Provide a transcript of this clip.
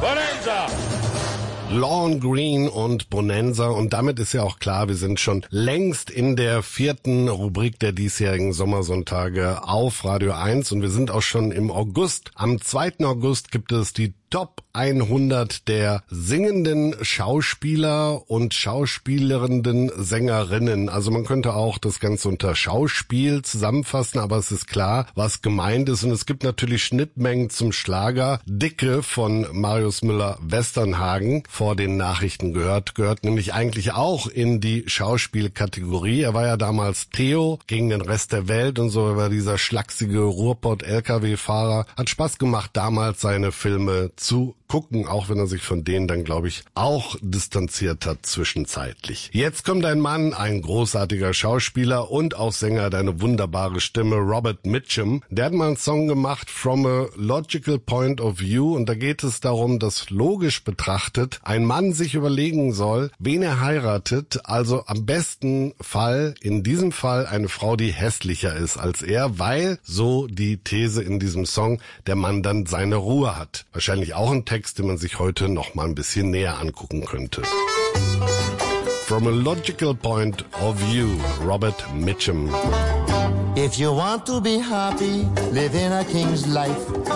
Bonanza. Lorne Greene und Bonanza, und damit ist ja auch klar, wir sind schon längst in der 4. Rubrik der diesjährigen Sommersonntage auf Radio 1 und wir sind auch schon im August. Am 2. August gibt es die Top 100 der singenden Schauspieler und schauspielerenden Sängerinnen. Also man könnte auch das Ganze unter Schauspiel zusammenfassen, aber es ist klar, was gemeint ist. Und es gibt natürlich Schnittmengen zum Schlager. Dicke von Marius Müller-Westernhagen, vor den Nachrichten gehört nämlich eigentlich auch in die Schauspielkategorie. Er war ja damals Theo gegen den Rest der Welt und so, er war dieser schlachsige Ruhrpott-LKW-Fahrer. Hat Spaß gemacht, damals seine Filme zu gucken, auch wenn er sich von denen dann, glaube ich, auch distanziert hat zwischenzeitlich. Jetzt kommt ein Mann, ein großartiger Schauspieler und auch Sänger, hat eine wunderbare Stimme, Robert Mitchum. Der hat mal einen Song gemacht, From a Logical Point of View, und da geht es darum, dass logisch betrachtet ein Mann sich überlegen soll, wen er heiratet, also am besten Fall, in diesem Fall eine Frau, die hässlicher ist als er, weil, so die These in diesem Song, der Mann dann seine Ruhe hat. Wahrscheinlich auch ein Text, den man sich heute noch mal ein bisschen näher angucken könnte. From a Logical Point of View, Robert Mitchum. If you want to be happy, live in a king's life.